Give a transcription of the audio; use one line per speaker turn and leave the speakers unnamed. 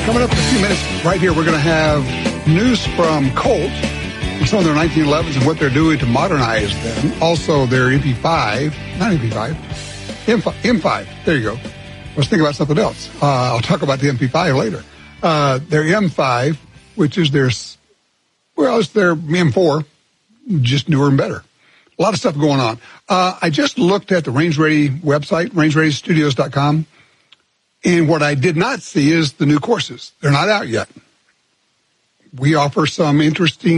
Coming up in a few minutes, right here, we're going to have news from Colt, some of their 1911s and what they're doing to modernize them. Also, their M5. There you go. Let's think about something else. I'll talk about the MP5 later. Their M5, which is it's their M4, just newer and better. A lot of stuff going on. I just looked at the Range Ready website, rangereadystudios.com, and what I did not see is the new courses. They're not out yet. We offer some interesting